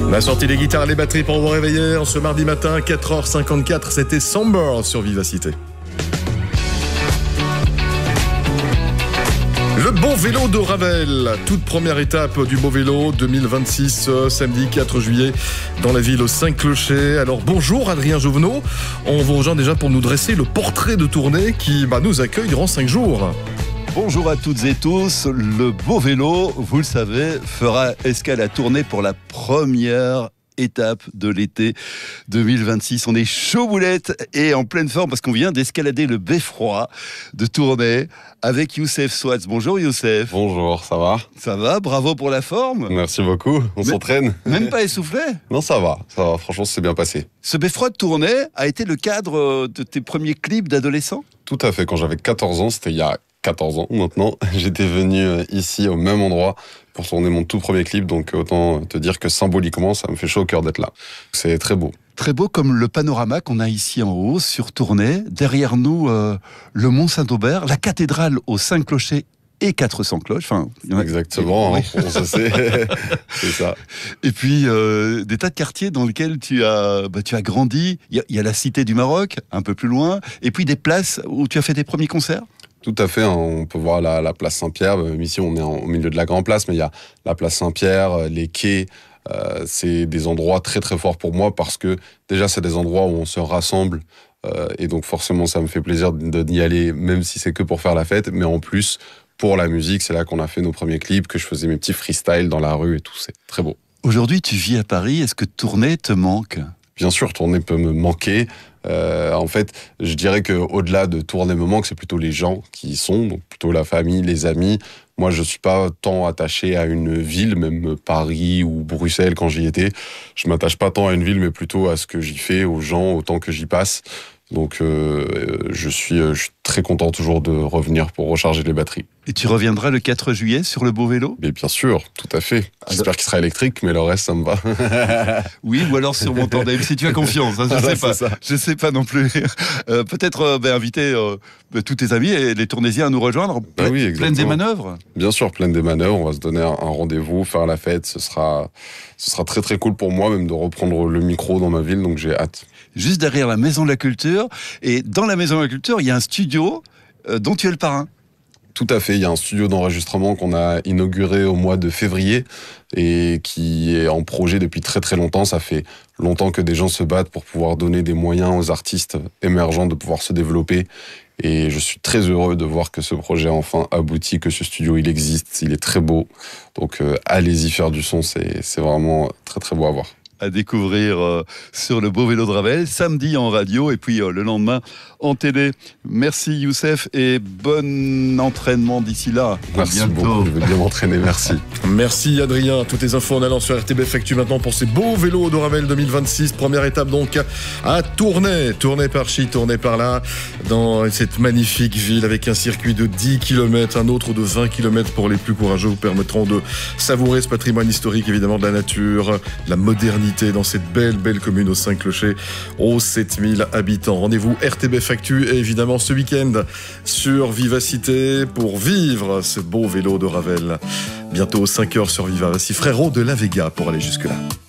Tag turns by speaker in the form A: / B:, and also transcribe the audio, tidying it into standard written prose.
A: On a sorti les guitares et les batteries pour vous réveiller en ce mardi matin, 4h54, c'était Somber sur Vivacité. Le beau vélo de Ravel, toute première étape du beau vélo 2026, samedi 4 juillet dans la ville aux 5 Clochers. Alors bonjour Adrien Jouvenot, on vous rejoint déjà pour nous dresser le portrait de tournée qui nous accueille durant 5 jours.
B: Bonjour à toutes et tous, le beau vélo, vous le savez, fera escale à Tournai pour la première étape de l'été 2026. On est chaud boulette et en pleine forme parce qu'on vient d'escalader le beffroi de Tournai avec Youssef Swatz. Bonjour Youssef.
C: Bonjour, ça va?
B: Ça va, bravo pour la forme.
C: Merci beaucoup, on s'entraîne.
B: Même pas essoufflé?
C: Non, ça va, franchement c'est bien passé.
B: Ce beffroi de Tournai a été le cadre de tes premiers clips d'adolescent?
C: Tout à fait, quand j'avais 14 ans, c'était il y a 14 ans maintenant, j'étais venu ici au même endroit pour tourner mon tout premier clip, donc autant te dire que symboliquement ça me fait chaud au cœur d'être là. C'est très beau.
B: Très beau comme le panorama qu'on a ici en haut sur Tournai. Derrière nous, le Mont Saint-Aubert, la cathédrale aux 5 clochers et 400 cloches. Enfin, il y en a...
C: Exactement, oui. On se sait, c'est ça.
B: Et puis, des tas de quartiers dans lesquels tu as grandi. Il y a la Cité du Maroc, un peu plus loin, et puis des places où tu as fait tes premiers concerts.
C: Tout à fait, on peut voir la place Saint-Pierre. Ici, on est au milieu de la Grande Place, mais il y a la place Saint-Pierre, les quais. C'est des endroits très très forts pour moi parce que déjà, c'est des endroits où on se rassemble. Et donc forcément, ça me fait plaisir d'y aller, même si c'est que pour faire la fête. Mais en plus, pour la musique, c'est là qu'on a fait nos premiers clips, que je faisais mes petits freestyles dans la rue et tout. C'est très beau. Aujourd'hui,
B: tu vis à Paris. Est-ce que Tournai te manque ?
C: Bien sûr, Tournai peut me manquer. En fait, je dirais qu'au-delà de Tournai me manque, c'est plutôt les gens qui y sont, donc plutôt la famille, les amis. Moi, je suis pas tant attaché à une ville, même Paris ou Bruxelles quand j'y étais. Je m'attache pas tant à une ville, mais plutôt à ce que j'y fais, aux gens, au temps que j'y passe. Donc, je suis très content toujours de revenir pour recharger les batteries.
B: Et tu reviendras le 4 juillet sur le beau vélo ?
C: Mais bien sûr, tout à fait. J'espère qu'il sera électrique, mais le reste, ça me va.
B: Oui, ou alors sur mon tandem, si tu as confiance. Hein, je sais pas non plus. Peut-être inviter tous tes amis et les Tournaisiens à nous rejoindre. Pleine des manœuvres.
C: Bien sûr, pleine des manœuvres. On va se donner un rendez-vous, faire la fête. Ce sera très très cool pour moi, même de reprendre le micro dans ma ville, donc j'ai hâte.
B: Juste derrière la Maison de la Culture. Et dans la Maison de la Culture, il y a un studio dont tu es le parrain.
C: Tout à fait, il y a un studio d'enregistrement qu'on a inauguré au mois de février et qui est en projet depuis très très longtemps. Ça fait longtemps que des gens se battent pour pouvoir donner des moyens aux artistes émergents de pouvoir se développer. Et je suis très heureux de voir que ce projet a enfin abouti, que ce studio il existe, il est très beau. Donc allez-y faire du son, c'est vraiment très très beau à voir.
B: À découvrir sur le beau vélo de Ravel, samedi en radio et puis le lendemain en télé. Merci Youssef et bon entraînement d'ici là.
C: Merci beaucoup, je vais bien m'entraîner, merci.
A: Merci Adrien, toutes les infos en allant sur RTBF Actu maintenant pour ces beaux vélos de Ravel 2026. Première étape donc à Tournai par-ci, Tournai par-là, dans cette magnifique ville avec un circuit de 10 km, un autre de 20 km pour les plus courageux, vous permettront de savourer ce patrimoine historique évidemment de la nature, la modernité dans cette belle commune aux 5 Clochers, aux 7000 habitants. Rendez-vous RTBF Actu et évidemment ce week-end sur Vivacité pour vivre ce beau vélo de Ravel. Bientôt 5h sur Viva. Voici Frérot de la Vega pour aller jusque-là.